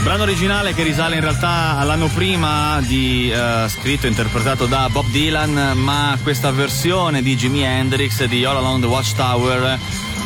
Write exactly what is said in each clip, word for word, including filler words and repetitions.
Brano originale che risale in realtà all'anno prima, di uh, scritto e interpretato da Bob Dylan, ma questa versione di Jimi Hendrix di All Along the Watchtower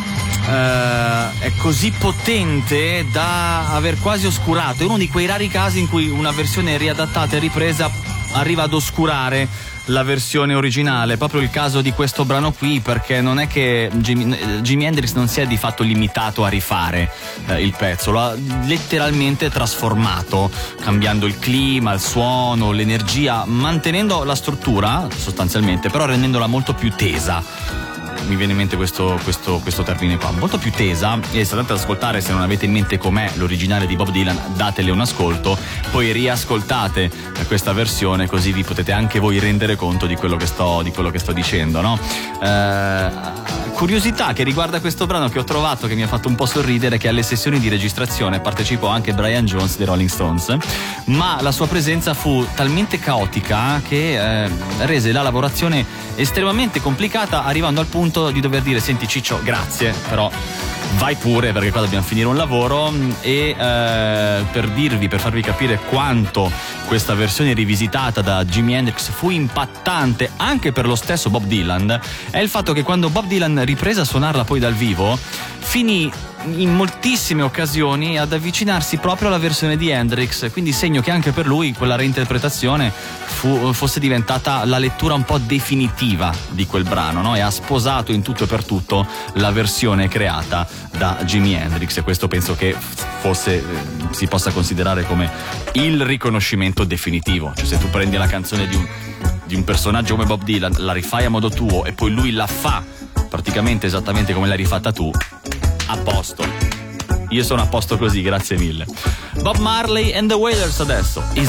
uh, è così potente da aver quasi oscurato. È uno di quei rari casi in cui una versione riadattata e ripresa arriva ad oscurare la versione originale. È proprio il caso di questo brano qui, perché non è che Jimi, Jimi Hendrix non si è di fatto limitato a rifare eh, il pezzo, lo ha letteralmente trasformato, cambiando il clima, il suono, l'energia, mantenendo la struttura sostanzialmente, però rendendola molto più tesa. Mi viene in mente questo, questo, questo termine qua, molto più tesa. E se andate ad ascoltare, se non avete in mente com'è l'originale di Bob Dylan, datele un ascolto, poi riascoltate questa versione, così vi potete anche voi rendere conto di quello che sto, di quello che sto dicendo, no? Eh, curiosità che riguarda questo brano che ho trovato, che mi ha fatto un po' sorridere, che alle sessioni di registrazione partecipò anche Brian Jones dei Rolling Stones, ma la sua presenza fu talmente caotica che eh, rese la lavorazione estremamente complicata, arrivando al punto di dover dire: senti Ciccio, grazie, però vai pure, perché qua dobbiamo finire un lavoro. E eh, per dirvi, per farvi capire quanto questa versione rivisitata da Jimi Hendrix fu impattante anche per lo stesso Bob Dylan, è il fatto che quando Bob Dylan riprese a suonarla poi dal vivo, finì in moltissime occasioni ad avvicinarsi proprio alla versione di Hendrix, quindi segno che anche per lui quella reinterpretazione fu, fosse diventata la lettura un po' definitiva di quel brano, no? E ha sposato in tutto e per tutto la versione creata da Jimi Hendrix, e questo penso che fosse eh, si possa considerare come il riconoscimento definitivo. Cioè, se tu prendi la canzone di un, di un personaggio come Bob Dylan, la rifai a modo tuo e poi lui la fa praticamente esattamente come l'hai rifatta tu, a posto. Io sono a posto così, grazie mille. Bob Marley and the Wailers adesso. Is